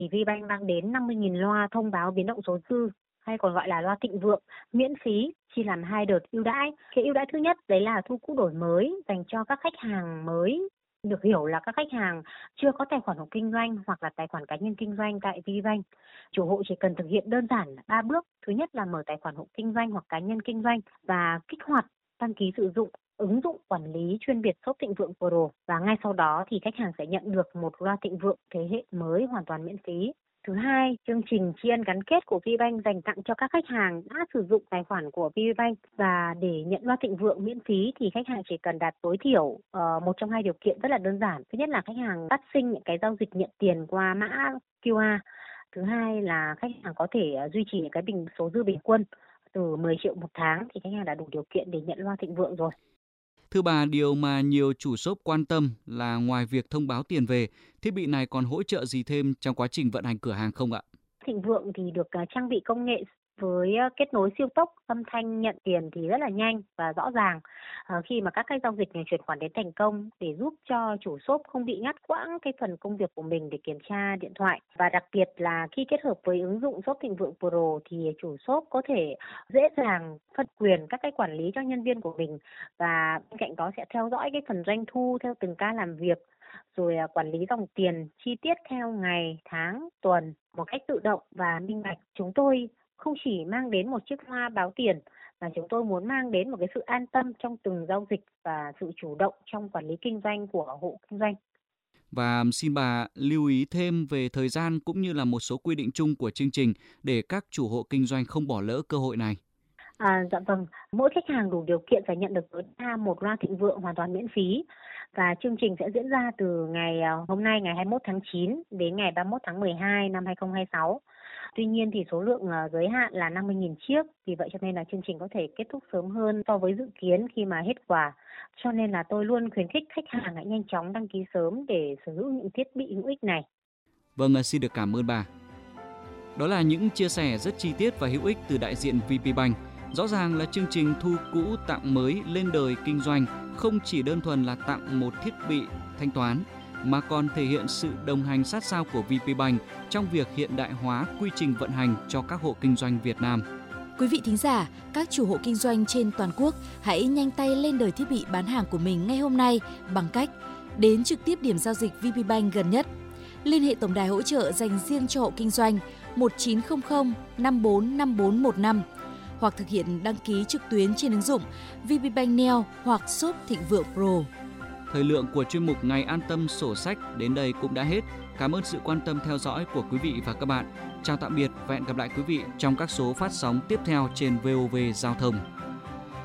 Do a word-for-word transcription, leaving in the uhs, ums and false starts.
thì VPBank mang đến năm mươi nghìn loa thông báo biến động số dư, hay còn gọi là loa thịnh vượng, miễn phí, chia làm hai đợt ưu đãi. Cái ưu đãi thứ nhất đấy là thu cũ đổi mới dành cho các khách hàng mới, được hiểu là các khách hàng chưa có tài khoản hộ kinh doanh hoặc là tài khoản cá nhân kinh doanh tại VPBank. Chủ hộ chỉ cần thực hiện đơn giản ba bước. Thứ nhất là mở tài khoản hộ kinh doanh hoặc cá nhân kinh doanh và kích hoạt đăng ký sử dụng ứng dụng quản lý chuyên biệt shop Thịnh Vượng Pro, và ngay sau đó thì khách hàng sẽ nhận được một loa Thịnh Vượng thế hệ mới hoàn toàn miễn phí. Thứ hai, chương trình tri ân gắn kết của VPBank dành tặng cho các khách hàng đã sử dụng tài khoản của VPBank, và để nhận loa Thịnh Vượng miễn phí thì khách hàng chỉ cần đạt tối thiểu uh, một trong hai điều kiện rất là đơn giản. Thứ nhất là khách hàng phát sinh những cái giao dịch nhận tiền qua mã quy rờ. Thứ hai là khách hàng có thể uh, duy trì những cái bình số dư bình quân từ mười triệu một tháng thì khách hàng đã đủ điều kiện để nhận loa Thịnh Vượng rồi. Thưa bà, điều mà nhiều chủ shop quan tâm là ngoài việc thông báo tiền về, thiết bị này còn hỗ trợ gì thêm trong quá trình vận hành cửa hàng không ạ? Thịnh Vượng thì được trang bị công nghệ với kết nối siêu tốc, âm thanh nhận tiền thì rất là nhanh và rõ ràng khi mà các cái giao dịch này chuyển khoản đến thành công, để giúp cho chủ shop không bị ngắt quãng cái phần công việc của mình để kiểm tra điện thoại. Và đặc biệt là khi kết hợp với ứng dụng shop Thịnh Vượng Pro thì chủ shop có thể dễ dàng phân quyền các cái quản lý cho nhân viên của mình, và bên cạnh đó sẽ theo dõi cái phần doanh thu theo từng ca làm việc, rồi quản lý dòng tiền chi tiết theo ngày, tháng, tuần một cách tự động và minh bạch. Chúng tôi không chỉ mang đến một chiếc loa báo tiền, mà chúng tôi muốn mang đến một cái sự an tâm trong từng giao dịch và sự chủ động trong quản lý kinh doanh của hộ kinh doanh. Và xin bà lưu ý thêm về thời gian cũng như là một số quy định chung của chương trình để các chủ hộ kinh doanh không bỏ lỡ cơ hội này. À, dạ vâng, mỗi khách hàng đủ điều kiện phải nhận được tối đa một loa Thịnh Vượng hoàn toàn miễn phí, và chương trình sẽ diễn ra từ ngày hôm nay ngày hai mươi mốt tháng chín đến ngày ba mươi mốt tháng mười hai năm hai nghìn không trăm hai mươi sáu. Tuy nhiên thì số lượng giới hạn là năm mươi nghìn chiếc, vì vậy cho nên là chương trình có thể kết thúc sớm hơn so với dự kiến khi mà hết quà. Cho nên là tôi luôn khuyến khích khách hàng hãy nhanh chóng đăng ký sớm để sở hữu những thiết bị hữu ích này. Vâng, xin được cảm ơn bà. Đó là những chia sẻ rất chi tiết và hữu ích từ đại diện VPBank. Rõ ràng là chương trình thu cũ tặng mới lên đời kinh doanh không chỉ đơn thuần là tặng một thiết bị thanh toán, mà còn thể hiện sự đồng hành sát sao của VPBank trong việc hiện đại hóa quy trình vận hành cho các hộ kinh doanh Việt Nam. Quý vị thính giả, các chủ hộ kinh doanh trên toàn quốc hãy nhanh tay lên đời thiết bị bán hàng của mình ngay hôm nay bằng cách đến trực tiếp điểm giao dịch VPBank gần nhất, liên hệ tổng đài hỗ trợ dành riêng cho hộ kinh doanh một chín không không năm bốn năm bốn một năm, hoặc thực hiện đăng ký trực tuyến trên ứng dụng VPBank Neo hoặc shop Thịnh Vượng Pro. Thời lượng của chuyên mục Ngày An Tâm Sổ Sách đến đây cũng đã hết. Cảm ơn sự quan tâm theo dõi của quý vị và các bạn. Chào tạm biệt và hẹn gặp lại quý vị trong các số phát sóng tiếp theo trên vê o vê Giao thông.